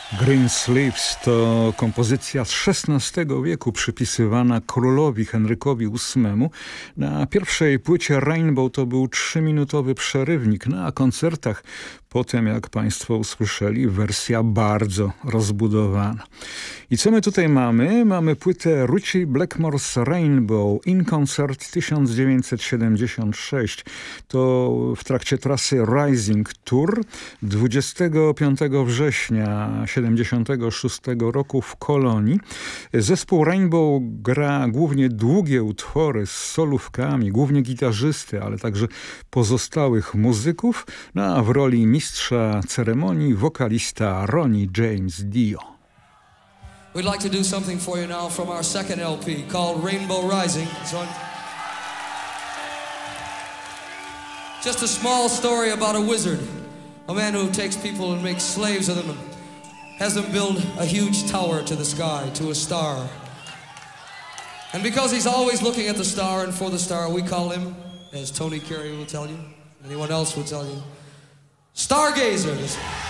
Greensleeves to kompozycja z XVI wieku przypisywana królowi Henrykowi VIII. Na pierwszej płycie Rainbow to był 3-minutowy przerywnik. Na koncertach potem, jak Państwo usłyszeli, wersja bardzo rozbudowana. I co my tutaj mamy? Mamy płytę Ritchie Blackmore's Rainbow in Concert 1976. To w trakcie trasy Rising Tour 25 września 1976 roku w Kolonii. Zespół Rainbow gra głównie długie utwory z solówkami, głównie gitarzysty, ale także pozostałych muzyków, a w roli mistrza ceremonii wokalista Ronnie James Dio. We'd like to do something for you now from our second LP called Rainbow Rising. Just a small story about a wizard, a man who takes people and makes slaves of them and has them build a huge tower to the sky, to a star. And because he's always looking at the star and for the star, we call him, as Tony Carey will tell you, anyone else will tell you, Stargazer.